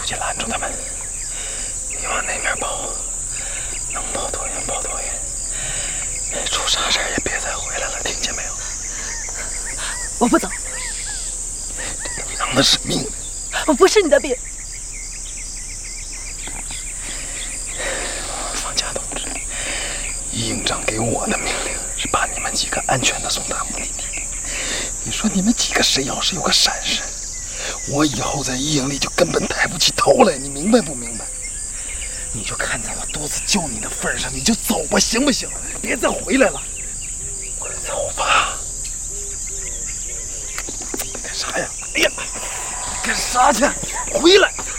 己拦住他们，你往那边跑，能跑多远跑多远，出啥事也别再回来了，听见没有？ 我不走。 这他娘的是命令， 我不是你的兵。 方家同志，营长给我的命令是把你们几个安全的送达目的地。你说你们几个谁要是有个闪失，我以后在一营里就根本抬不起头来，你明白不明白？你就看在我多次救你的份上，你就走吧，行不行？别再回来了，快走吧！干啥呀？哎呀，干啥去？回来！